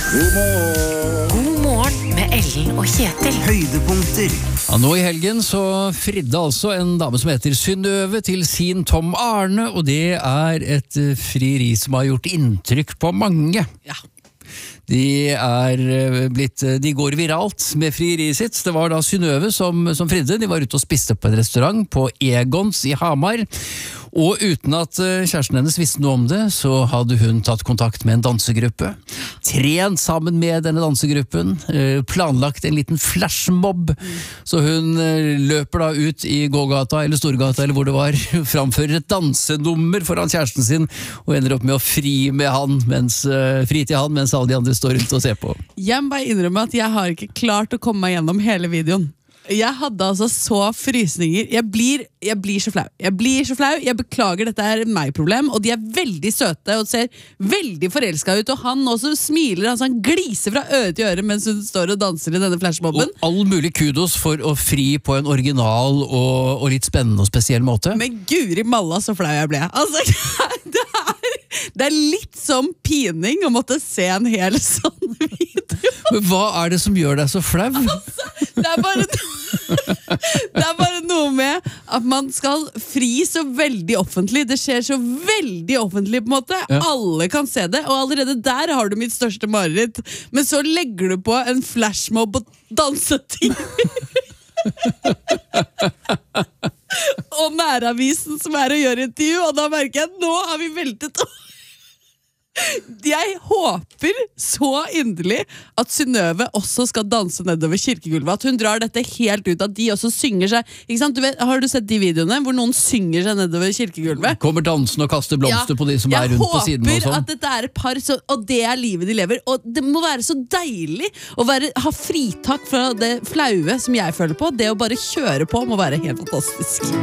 God morgen med Ellen og Kjetil. Høydepunkter. Ja, nå i helgen så fridde altså en dame som heter Synnøve til sin Tom Arne, og det er et frieri som har gjort inntrykk på mange. Ja. De går viralt med frieriet sitt. Det var da Synnøve som fridde. De var ute og spiste på en restaurant på Egons i Hamar. Og uten at kjæresten hennes visste noe om det, så hadde hun tatt kontakt med en dansegruppe. Trent sammen med denne dansegruppen, planlagt en liten flashmob. Så hun løper da ut i gågata eller Storgata eller hvor det var, framfører et dansenummer foran kjæresten sin, og ender opp med å fri til han mens alle de andre står rundt og ser på. Jeg må bare innrømme at jeg har ikke klart å komme meg gjennom hele videoen. Jeg hadde altså så frysninger. Jeg blir så flau. Jeg beklager, dette er en meg-problem. Og de er veldig søte og ser veldig forelsket ut. Og han også smiler, han gliser fra øre til øre mens hun står og danser i denne flashmobben. Og all mulig kudos for å fri på en original og litt spennende og spesiell måte. Men guri malla så flau jeg ble. Altså, det er litt som pining å måtte se en hel sånn video. Men hva er det som gjør deg så flau? Det er bare noe med at man skal fri så veldig offentlig. Det skjer så veldig offentlig på en måte. Ja. Alle kan se det, og allerede der har du mitt største mareritt. Men så legger du på en flashmob på dansetimer. Og Næravisen som er å gjøre intervju, og da merker jeg at nå har vi veltet opp. Jeg håper så inderlig at Synnøve også skal danse nedover kirkegulvet, at hun drar dette helt ut, at de også synger seg, ikke sant? Har du sett de videoene hvor noen synger seg nedover kirkegulvet? Kommer dansen og kaster blomster på de som er rundt på siden og sånn. Jeg håper at dette er et par, og det er livet de lever, og det må være så deilig å ha fritak fra det flaue som jeg føler på. Det å bare kjøre på må være helt fantastisk.